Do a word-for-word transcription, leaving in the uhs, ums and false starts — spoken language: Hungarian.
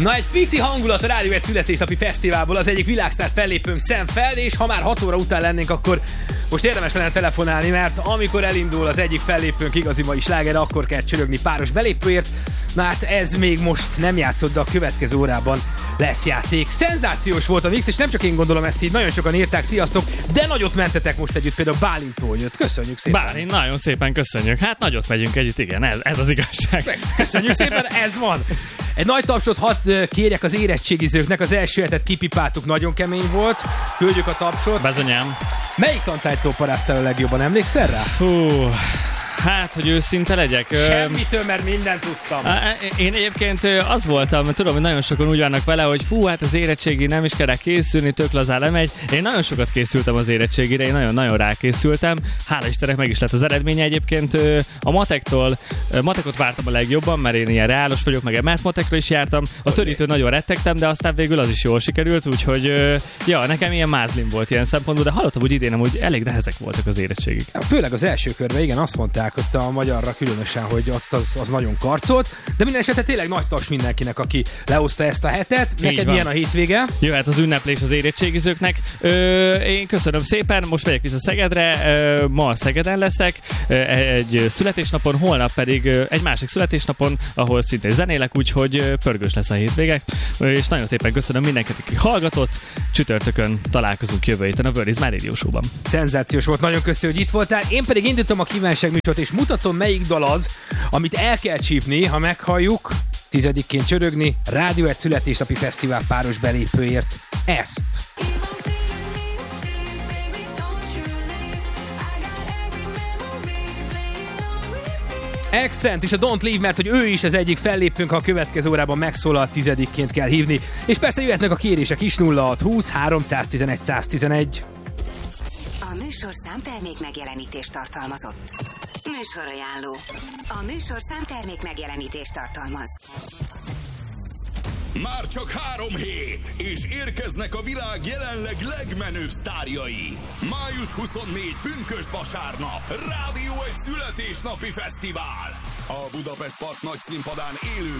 Na, egy pici hangulat a Rádió egy születésnapi fesztiválból, az egyik világsztár fellépőnk szem fel, és ha már hat óra után lennénk, akkor most érdemes lenne telefonálni, mert amikor elindul az egyik fellépőnk igazi mai sláger, akkor kell csörögni páros belépőért. Na hát ez még most nem játszott, de a következő órában lesz játék. Szenzációs volt a mix, és nem csak én gondolom ezt így, nagyon sokan írták, sziasztok, de nagyot mentetek most együtt, például Bálintól jött. Köszönjük szépen. Bálint, nagyon szépen köszönjük. Hát nagyot megyünk együtt, igen, ez, ez az igazság. Köszönjük szépen, ez van. Egy nagy tapsot hadd kérjek az érettségizőknek, az első hetet kipipáltuk, nagyon kemény volt. Küldjük a tapsot. Bezonyám. Melyik tantárgytól paráztál a legjobban, emlékszel rá? Fú... Hát, hogy őszinte legyek. Semmitől, mert mindent tudtam. Én egyébként az voltam, tudom, hogy nagyon sokan úgy vannak vele, hogy fú, hát az érettségi nem is kell rá készülni, tök lazán lemegy. Én nagyon sokat készültem az érettségire, én nagyon-nagyon rákészültem. Hála Istennek meg is lett az eredménye egyébként. A matektól, matekot vártam a legjobban, mert én ilyen reálos vagyok, meg emelt matekra is jártam. A törítő nagyon rettegtem, de aztán végül az is jól sikerült, úgyhogy ja, nekem ilyen mázlim volt ilyen szempontból, de hallottam, hogy idén amúgy elég nehezek voltak az érettségik. Főleg az első körben, igen, azt mondták ott a magyarra különösen, hogy ott az, az nagyon karcolt, de minden esetre tényleg nagy taps mindenkinek, aki lehozta ezt a hetet. Neked milyen a hétvége? Jöhet az ünneplés az érettségizőknek. Ö, én köszönöm szépen, most megyek vissza Szegedre, ö, ma Szegeden leszek, ö, egy születésnapon, holnap pedig ö, egy másik születésnapon, ahol szintén zenélek, úgyhogy ö, pörgős lesz a hétvége, ö, és nagyon szépen köszönöm mindenkit, aki hallgatott. Csütörtökön találkozunk jövő héten a Word is My Radio Show-ban. Szenzációs volt, nagyon köszönöm, hogy itt voltál. Én pedig indítom a kívánság műsort, és mutatom, melyik dal az, amit el kell csípni, ha meghalljuk, tizedikként csörögni, Rádió egy születésnapi fesztivál páros belépőért ezt. Accent és a Don't Leave, mert hogy ő is az egyik fellépőnk, ha a következő órában megszólal, tizedikként kell hívni. És persze jöhetnek a kérések is, nulla hat húsz háromszáztizenegy száztizenegy. A műsorszám termék megjelenítést tartalmazott. Műsorajánló. A műsorszám termék megjelenítést tartalmaz. Már csak három hét, és érkeznek a világ jelenleg legmenőbb sztárjai. május huszonnégyedike pünkösd vasárnap. Rádió egy születésnapi fesztivál. A Budapest Park nagy színpadán élő